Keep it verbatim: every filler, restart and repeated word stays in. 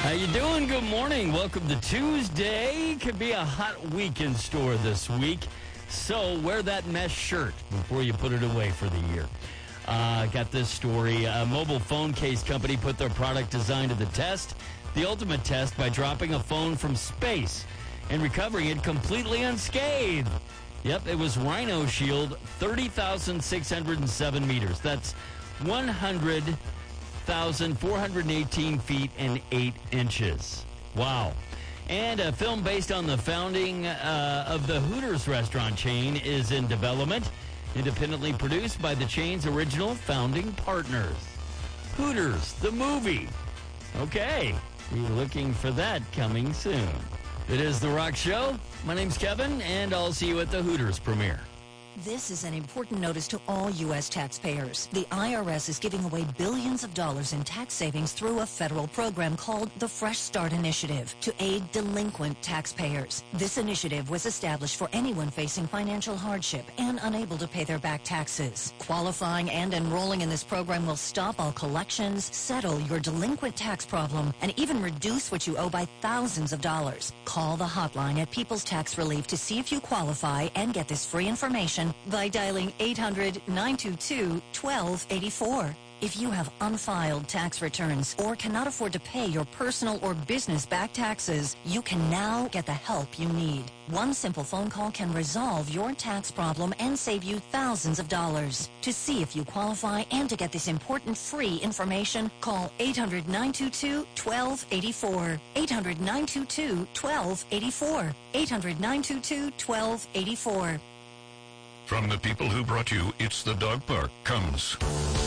How you doing? Good morning. Welcome to Tuesday. Could be a hot week in store this week. So wear that mesh shirt before you put it away for the year. Uh, got this story. A mobile phone case company put their product design to the test. The ultimate test by dropping a phone from space and recovering it completely unscathed. Yep, it was Rhino Shield, thirty thousand six hundred seven meters. That's one hundred thousand four hundred eighteen feet and eight inches. Wow. And a film based on the founding uh, of the Hooters restaurant chain is in development, independently produced by the chain's original founding partners. Hooters, the movie. Okay, be looking for that coming soon. It is The Rock Show. My name's Kevin, and I'll see you at the Hooters premiere. This is an important notice to all U S taxpayers. The I R S is giving away billions of dollars in tax savings through a federal program called the Fresh Start Initiative to aid delinquent taxpayers. This initiative was established for anyone facing financial hardship and unable to pay their back taxes. Qualifying and enrolling in this program will stop all collections, settle your delinquent tax problem, and even reduce what you owe by thousands of dollars. Call the hotline at People's Tax Relief to see if you qualify and get this free information by dialing eight hundred, nine two two, one two eight four. If you have unfiled tax returns or cannot afford to pay your personal or business back taxes, you can now get the help you need. One simple phone call can resolve your tax problem and save you thousands of dollars. To see if you qualify and to get this important free information, call eight hundred, nine two two, one two eight four. eight hundred, nine two two, one two eight four. eight hundred, nine two two, one two eight four. From the people who brought you It's the Dog Park comes